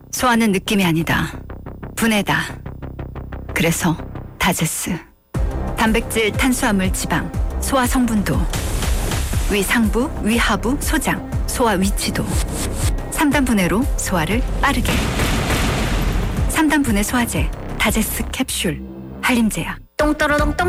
소화는 느낌이 아니다. 분해다. 그래서 다제스. 단백질, 탄수화물, 지방, 소화 성분도, 위 상부, 위 하부, 소장, 소화 위치도 3단 분해로 소화를 빠르게. 3단 분해 소화제 다제스 캡슐 한림제약. 똥 떨어덩 똥